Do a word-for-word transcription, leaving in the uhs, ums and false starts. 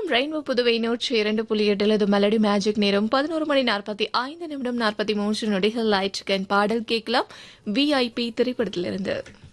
FM rainbow Puduvai நூற்றி இரண்டு புள்ளி எட்டில் இது மெலடி மேஜிக் நேரம் பதினோரு மணி நாற்பத்தி ஐந்து நிமிடம் நாற்பத்தி மூன்று நொடிகள் லைட் பாடல் கேட்கலாம் விஐபி திரைப்படத்திலிருந்து.